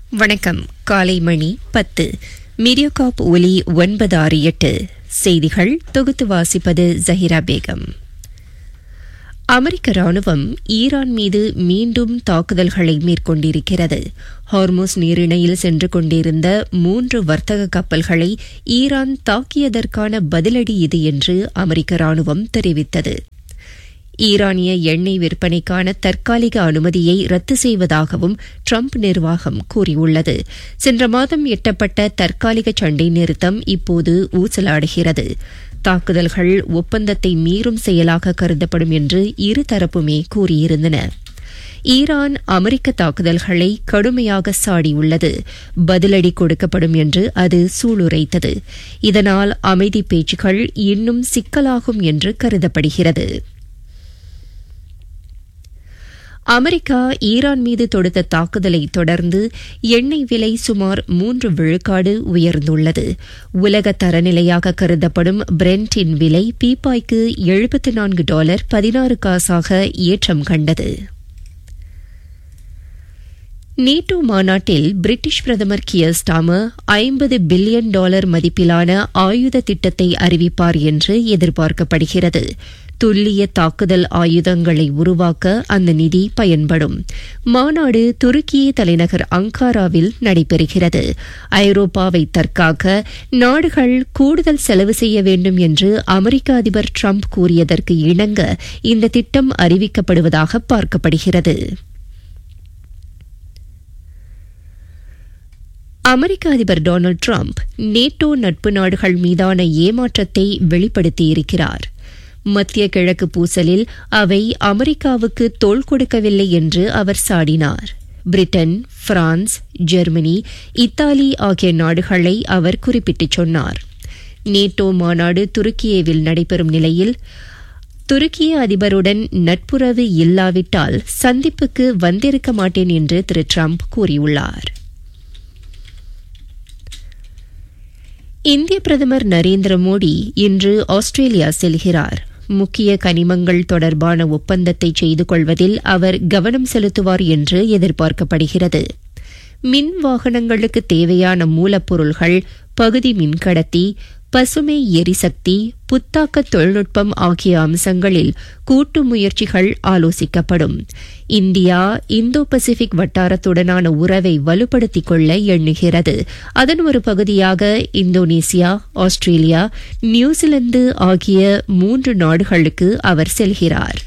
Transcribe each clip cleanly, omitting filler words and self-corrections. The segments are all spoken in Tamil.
வணக்கம். காலை மணி 10. மீடியாகாப் ஒலி 968. செய்திகள் தொகுத்து வாசிப்பது ஜஹிரா பேகம். அமெரிக்க ராணுவம் ஈரான் மீது மீண்டும் தாக்குதல்களை மேற்கொண்டிருக்கிறது. ஹார்முஸ் நீரிணையில் சென்று கொண்டிருந்த 3 வர்த்தக கப்பல்களை ஈரான் தாக்கியதற்கான பதிலடி இது என்று அமெரிக்க ராணுவம் தெரிவித்தது. ஈரானிய எண்ணெய் விற்பனைக்கான தற்காலிக அனுமதியை ரத்து செய்வதாகவும் ட்ரம்ப் நிர்வாகம் கூறியுள்ளது. சென்ற மாதம் எட்டப்பட்ட தற்காலிக சண்டை நிறுத்தம் இப்போது ஊசலாடுகிறது. தாக்குதல்கள் ஒப்பந்தத்தை மீறும் செயலாக கருதப்படும் என்று இருதரப்புமே கூறியிருந்தன. ஈரான் அமெரிக்க தாக்குதல்களை கடுமையாக சாடியுள்ளது. பதிலடி கொடுக்கப்படும் என்று அது சூளுரைத்தது. இதனால் அமைதி பேச்சுக்கள் இன்னும் சிக்கலாகும் என்று கருதப்படுகிறது. அமெரிக்கா ஈரான் மீது தொடுத்த தாக்குதலை தொடர்ந்து எண்ணெய் விலை சுமார் 3 விழுக்காடு உயர்ந்துள்ளது. உலக தரநிலையாக கருதப்படும் பிரெண்டின் விலை பீப்பாய்க்கு $74.16 ஏற்றம் கண்டது. நேட்டோ மாநாட்டில் பிரிட்டிஷ் பிரதமர் கியர் ஸ்டாமர் $50 பில்லியன் மதிப்பிலான ஆயுத திட்டத்தை அறிவிப்பார் என்று எதிர்பார்க்கப்படுகிறது. துல்லிய தாக்குதல் ஆயுதங்களை உருவாக்க அந்த நிதி பயன்படும். மாநாடு துருக்கி தலைநகர் அங்காராவில் நடைபெறுகிறது. ஐரோப்பாவை தற்காக்க நாடுகள் கூடுதல் செலவு செய்ய வேண்டும் என்று அமெரிக்க அதிபர் ட்ரம்ப் கூறியதற்கு இணங்க இந்த திட்டம் அறிவிக்கப்படுவதாக பார்க்கப்படுகிறது. அமெரிக்க அதிபர் டொனால்டு ட்ரம்ப் நேட்டோ நட்பு நாடுகள் மீதான ஏமாற்றத்தை வெளிப்படுத்தியிருக்கிறார். மத்திய கிழக்கு பூசலில் அவை அமெரிக்காவுக்கு தோள் கொடுக்கவில்லை என்று அவர் சாடினார். பிரிட்டன், பிரான்ஸ், ஜெர்மனி, இத்தாலி ஆகிய நாடுகளை அவர் குறிப்பிட்டுச் சொன்னார். நேட்டோ மாநாடு துருக்கியேவில் நடைபெறும் நிலையில் துருக்கிய அதிபருடன் நட்புறவு இல்லாவிட்டால் சந்திப்புக்கு வந்திருக்க மாட்டேன் என்று திரு ட்ரம்ப் கூறியுள்ளார். இந்திய பிரதமர் நரேந்திர மோடி இன்று ஆஸ்திரேலியா செல்கிறார். முக்கிய கனிமங்கள் தொடர்பான ஒப்பந்தத்தை செய்து கொள்வதில் அவர் கவனம் செலுத்துவார் என்று எதிர்பார்க்கப்படுகிறது. மின் வாகனங்களுக்கு தேவையான மூலப்பொருள்கள், பகுதி மின்கடத்தி, பசுமை எரிசக்தி, புத்தாக்க தொழில்நுட்பம் ஆகிய அம்சங்களில் கூட்டு முயற்சிகள் ஆலோசிக்கப்படும். இந்தியா இந்தோ பசிபிக் வட்டாரத்துடனான உறவை வலுப்படுத்திக் கொள்ள எண்ணுகிறது. அதன் ஒரு பகுதியாக இந்தோனேசியா, ஆஸ்திரேலியா, நியூசிலாந்து ஆகிய 3 நாடுகளுக்கு அவர் செல்கிறார்.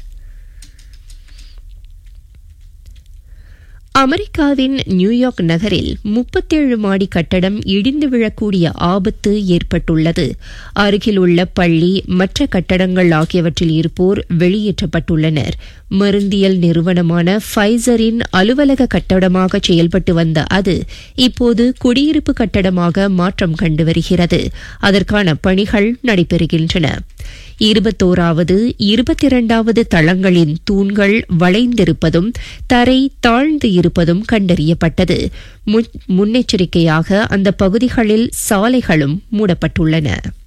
அமெரிக்காவின் நியூயார்க் நகரில் 37 மாடி கட்டடம் இடிந்து விழக்கூடிய ஆபத்து ஏற்பட்டுள்ளது. அருகில் உள்ள பள்ளி, மற்ற கட்டடங்கள் ஆகியவற்றில் இருப்போர் வெளியேற்றப்பட்டுள்ளனர். மருந்தியல் நிறுவனமான ஃபைசரின் அலுவலக கட்டடமாக செயல்பட்டு வந்த அது இப்போது குடியிருப்பு கட்டடமாக மாற்றம் கண்டு வருகிறது. அதற்கான பணிகள் நடைபெறுகின்றன. 21வது, 22வது தளங்களின் தூண்கள் வளைந்திருப்பதும் தரை தாழ்ந்து இருப்பதும் கண்டறியப்பட்டது. முன்னெச்சரிக்கையாக அந்த பகுதிகளில் சாலைகளும் மூடப்பட்டுள்ளன.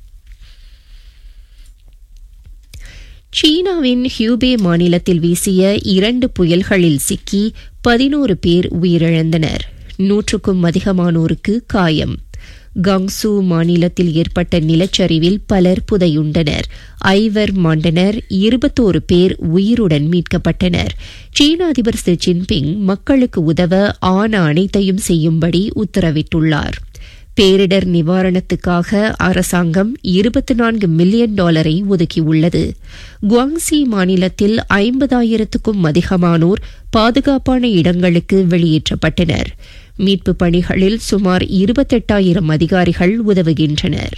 சீனாவின் ஹியூபே மாநிலத்தில் வீசிய 2 புயல்களில் சிக்கி 11 பேர் உயிரிழந்தனர். 100க்கும் அதிகமானோருக்கு காயம். காங்சூ மாநிலத்தில் ஏற்பட்ட நிலச்சரிவில் பலர் புதையுண்டனர். 5 மாண்டனர். 21 பேர் உயிருடன் மீட்கப்பட்டனர். சீன அதிபர் ஷி ஜின்பிங் மக்களுக்கு உதவ ஆன அனைத்தையும் செய்யும்படி உத்தரவிட்டுள்ளார். பேரிடர் நிவாரணத்துக்காக அரசாங்கம் $24 மில்லியன் ஒதுக்கியுள்ளது. குவாங்சி மாநிலத்தில் 50,000க்கும் அதிகமானோர் பாதுகாப்பான இடங்களுக்கு வெளியேற்றப்பட்டனர். மீட்பு பணிகளில் சுமார் 28,000 அதிகாரிகள் உதவுகின்றனர்.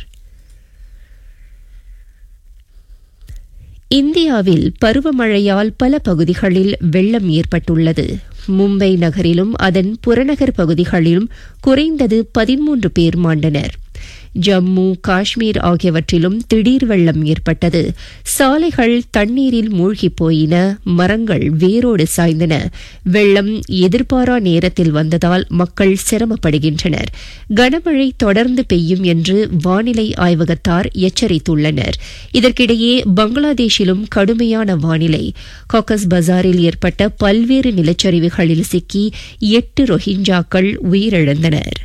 இந்தியாவில் பருவமழையால் பல பகுதிகளில் வெள்ளம் ஏற்பட்டுள்ளது. மும்பை நகரிலும் அதன் புறநகர் பகுதிகளிலும் குறைந்தது 13 பேர் மாண்டனர். ஜம்மு காஷ்மீர் ஆகியவற்றிலும் திடீர் வெள்ளம் ஏற்பட்டது. சாலைகள் தண்ணீரில் மூழ்கிப் போயின, மரங்கள் வேரோடு சாய்ந்தன. வெள்ளம் எதிர்பாரா நேரத்தில் வந்ததால் மக்கள் சிரமப்படுகின்றனர். கனமழை தொடர்ந்து பெய்யும் என்று வானிலை ஆய்வகத்தார் எச்சரித்துள்ளனர். இதற்கிடையே பங்களாதேஷிலும் கடுமையான வானிலை. காக்கஸ் பஜாரில் ஏற்பட்ட பல்வேறு நிலச்சரிவுகளில் சிக்கி 8 ரோஹிஞ்சாக்கள் உயிரிழந்தனர்.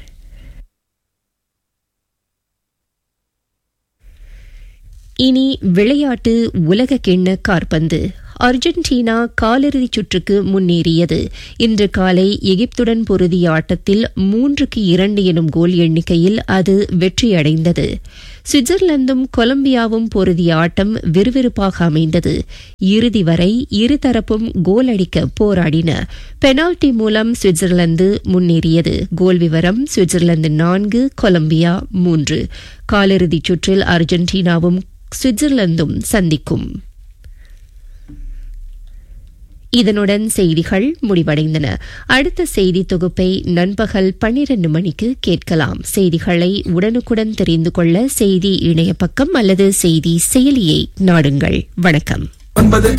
இனி விளையாட்டு. உலக கிண்ண காற்பந்து. அர்ஜென்டினா காலிறுதிச் சுற்றுக்கு முன்னேறியது. இன்று காலை எகிப்துடன் பொருதிய ஆட்டத்தில் 3-2 எனும் கோல் எண்ணிக்கையில் அது வெற்றியடைந்தது. சுவிட்சர்லாந்தும் கொலம்பியாவும் பொருதிய ஆட்டம் விறுவிறுப்பாக அமைந்தது. இறுதி வரை இருதரப்பும் கோல் அடிக்க போராடின. பெனால்டி மூலம் சுவிட்சர்லாந்து முன்னேறியது. கோல் விவரம்: சுவிட்சர்லாந்து 4, கொலம்பியா 3. காலிறுதிச் சுற்றில் அர்ஜென்டினாவும் சுவிட்சர்லாந்தும் சந்திக்கும். இதனுடன் செய்திகள் முடிவடைந்தன. அடுத்த செய்தி தொகுப்பை நண்பகல் 12 மணிக்கு கேட்கலாம். செய்திகளை உடனுக்குடன் தெரிந்து கொள்ள செய்தி இணைய பக்கம் அல்லது செய்தி செயலியை நாடுங்கள். வணக்கம்.